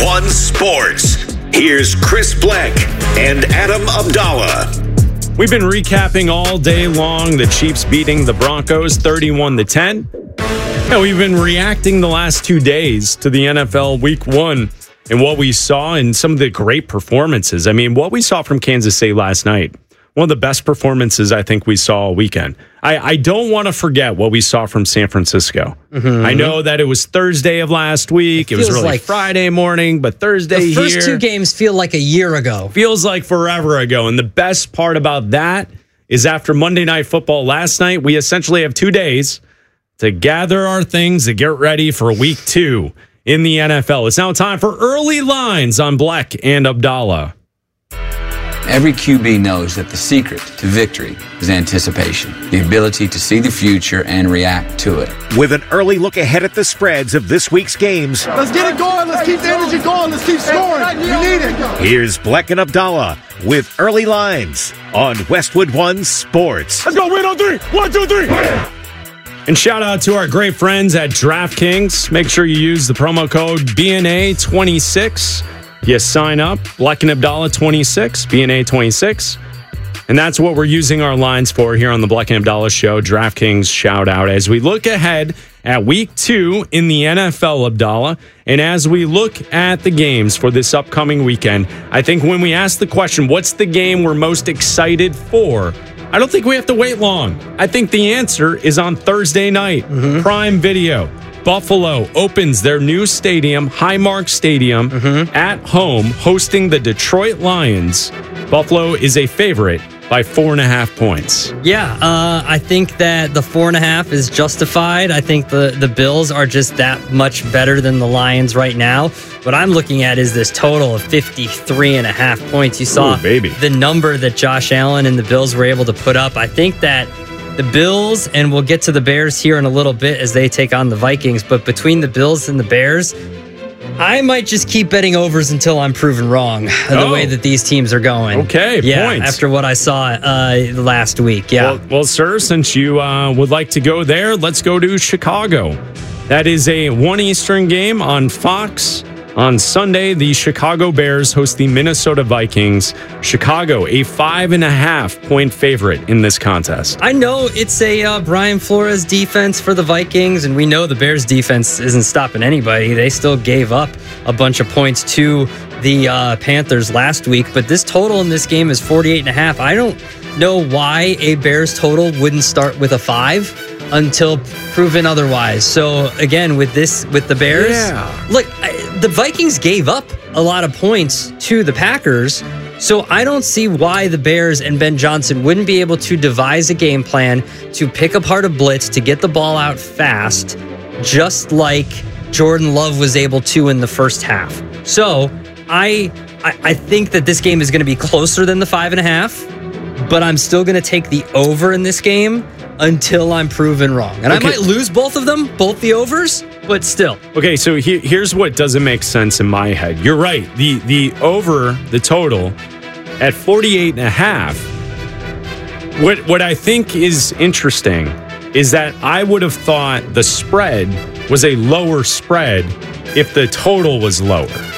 One Sports. Here's Chris Bleck and Adam Abdallah. We've been recapping all day long the Chiefs beating the Broncos 31-10. And we've been reacting the last 2 days to the NFL Week 1 and what we saw and some of the great performances. I mean, what we saw from Kansas City last night, one of the best performances I think we saw all weekend. I don't want to forget what we saw from San Francisco. Mm-hmm. I know that it was Thursday of last week. It was really like Friday morning, but Thursday here. The first two games feel like a year ago. Feels like forever ago. And the best part about that is after Monday Night Football last night, we essentially have 2 days to gather our things to get ready for Week 2 in the NFL. It's now time for Early Lines on Bleck and Abdallah. Every QB knows that the secret to victory is anticipation, the ability to see the future and react to it. With an early look ahead at the spreads of this week's games. Let's get it going. Let's keep the energy going. Let's keep scoring. We need it. Here's Bleck and Abdallah with Early Lines on Westwood One Sports. Let's go. Win on 3. 1, 2, 3. And shout out to our great friends at DraftKings. Make sure you use the promo code BNA26. You sign up, Bleck and Abdallah 26, BNA 26. And that's what we're using our lines for here on the Bleck and Abdallah Show. DraftKings shout out as we look ahead at Week 2 in the NFL, Abdallah. And as we look at the games for this upcoming weekend, I think when we ask the question, what's the game we're most excited for? I don't think we have to wait long. I think the answer is on Thursday night, Prime Video. Buffalo opens their new stadium, Highmark Stadium, at home, hosting the Detroit Lions. Buffalo is a favorite by 4.5 points. Yeah, I think that the 4.5 is justified. I think the Bills are just that much better than the Lions right now. What I'm looking at is this total of 53.5 points. You saw the number that Josh Allen and the Bills were able to put up. I think that the Bills, and we'll get to the Bears here in a little bit as they take on the Vikings, but between the Bills and the Bears, I might just keep betting overs until I'm proven wrong the way that these teams are going. Okay, points. After what I saw last week, Well, sir, since you would like to go there, let's go to Chicago. That is a 1 Eastern game on Fox. On Sunday, the Chicago Bears host the Minnesota Vikings. Chicago, a 5.5 point favorite in this contest. I know it's a Brian Flores defense for the Vikings, and we know the Bears defense isn't stopping anybody. They still gave up a bunch of points to the Panthers last week, but this total in this game is 48.5. I don't know why a Bears total wouldn't start with a 5 until proven otherwise. So again, with the Bears, look, the Vikings gave up a lot of points to the Packers. So I don't see why the Bears and Ben Johnson wouldn't be able to devise a game plan to pick apart a blitz, to get the ball out fast, just like Jordan Love was able to in the first half. So I think that this game is going to be closer than the 5.5, but I'm still going to take the over in this game until I'm proven wrong. And I might lose both of them, both the overs, but still. Okay, so here's what doesn't make sense in my head. You're right. The over, the total, at 48.5. What I think is interesting is that I would have thought the spread was a lower spread if the total was lower.